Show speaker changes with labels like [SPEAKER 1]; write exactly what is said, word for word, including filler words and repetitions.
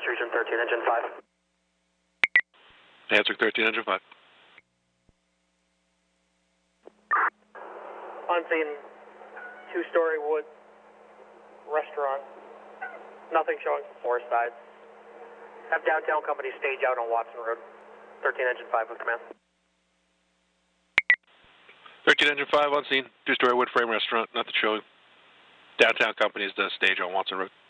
[SPEAKER 1] West Region thirteen, engine five.
[SPEAKER 2] Answer thirteen, engine five.
[SPEAKER 1] On scene, two-story wood restaurant. Nothing showing from four sides. Have downtown company stage out on Watson Road. thirteen, engine five with command.
[SPEAKER 2] thirteen, engine five on scene. Two-story wood frame restaurant. Nothing showing. Downtown company is the stage on Watson Road.